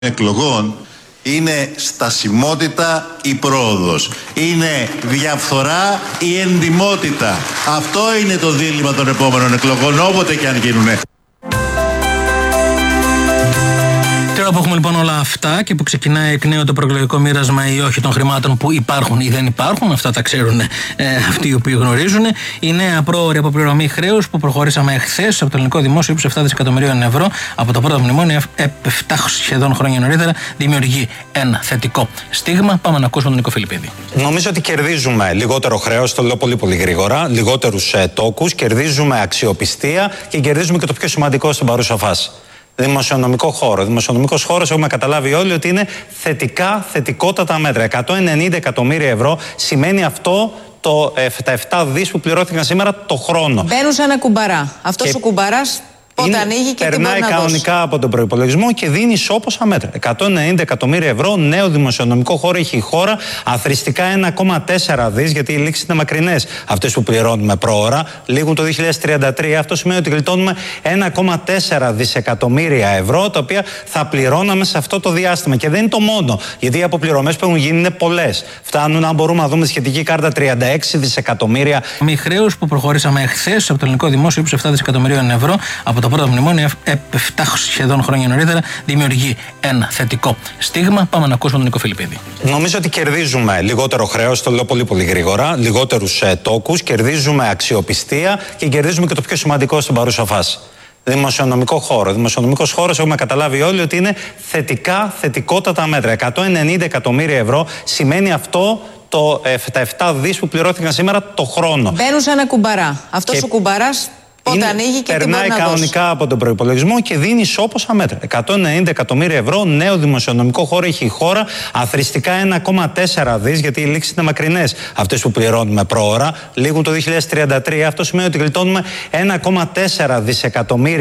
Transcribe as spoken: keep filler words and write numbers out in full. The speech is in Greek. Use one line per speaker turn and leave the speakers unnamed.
εκλογών είναι στασιμότητα ή πρόοδος. Είναι διαφθορά ή εντιμότητα. Αυτό είναι το δίλημμα των επόμενων εκλογών, όποτε και αν γίνουνε.
Τώρα που έχουμε λοιπόν όλα αυτά και που ξεκινάει εκ νέου το προεκλογικό μοίρασμα ή όχι των χρημάτων που υπάρχουν ή δεν υπάρχουν, αυτά τα ξέρουν ε, αυτοί οι οποίοι γνωρίζουν, η νέα πρόωρη αποπληρωμή χρέους που προχωρήσαμε εχθές από το ελληνικό δημόσιο ύψους επτά δισεκατομμυρίων ευρώ από το πρώτο μνημόνιο, επτά σχεδόν χρόνια νωρίτερα, δημιουργεί ένα θετικό στίγμα. Πάμε να ακούσουμε τον Νίκο Φιλιππίδη.
Νομίζω ότι κερδίζουμε λιγότερο χρέος, το λέω πολύ πολύ γρήγορα, λιγότερους ε, τόκους, κερδίζουμε αξιοπιστία και κερδίζουμε και το πιο σημαντικό στην παρούσα φάση. Δημοσιονομικό χώρο. Δημοσιονομικός χώρος, έχουμε καταλάβει όλοι ότι είναι θετικά, θετικότατα μέτρα. εκατόν ενενήντα εκατομμύρια ευρώ σημαίνει αυτό το, ε, τα επτά δις που πληρώθηκαν σήμερα το χρόνο.
Μπαίνουν σε ένα κουμπαρά. Αυτός και... ο κουμπαράς πότε είναι, ανοίγει και τι μπορεί να
περνάει κανονικά δώσει. Από τον προϋπολογισμό και δίνει ισόποσα μέτρα. εκατόν ενενήντα εκατομμύρια ευρώ νέο δημοσιονομικό χώρο έχει η χώρα. Αθρηστικά ένα κόμμα τέσσερα δις, γιατί οι λήξεις είναι μακρινές αυτές που πληρώνουμε πρόωρα. Λήγουν το δύο χιλιάδες τριάντα τρία. Αυτό σημαίνει ότι γλιτώνουμε ένα κόμμα τέσσερα δισεκατομμύρια ευρώ, τα οποία θα πληρώναμε σε αυτό το διάστημα. Και δεν είναι το μόνο, γιατί οι αποπληρωμές που έχουν γίνει είναι πολλές. Φτάνουν, αν μπορούμε να δούμε τη σχετική κάρτα, τριάντα έξι δισεκατομμύρια.
Με χρέους που προχωρήσαμε εχθές από το ελληνικό δημόσιο ύψους επτά δισεκατομμυρίων ευρώ από το πρώτο μνημόνιο, επτά σχεδόν χρόνια νωρίτερα, δημιουργεί ένα θετικό στίγμα. Πάμε να ακούσουμε τον Νίκο Φιλιππίδη.
Νομίζω ότι κερδίζουμε λιγότερο χρέος, το λέω πολύ πολύ γρήγορα, λιγότερους ε, τόκους, κερδίζουμε αξιοπιστία και κερδίζουμε και το πιο σημαντικό στην παρούσα φάση. Δημοσιονομικό χώρο. Δημοσιονομικός χώρος, έχουμε καταλάβει όλοι ότι είναι θετικά, θετικότατα μέτρα. εκατόν ενενήντα εκατομμύρια ευρώ σημαίνει αυτό το, ε, τα επτά δις που πληρώθηκαν σήμερα το χρόνο.
Μπαίνουν σε ένα κουμπαρά. Αυτός και... ο κουμπαράς πότε είναι, ανοίγει και τι μπορεί να
περνάει κανονικά από τον προϋπολογισμό και δίνει ισόποσα μέτρα. εκατόν ενενήντα εκατομμύρια ευρώ νέο δημοσιονομικό χώρο έχει η χώρα. Αθρηστικά ένα κόμμα τέσσερα δις, γιατί οι λήξεις είναι μακρινές αυτές που πληρώνουμε πρόωρα. Λήγουν το δύο χιλιάδες τριάντα τρία. Αυτό σημαίνει ότι γλιτώνουμε ένα κόμμα τέσσερα δισεκατομμύρια.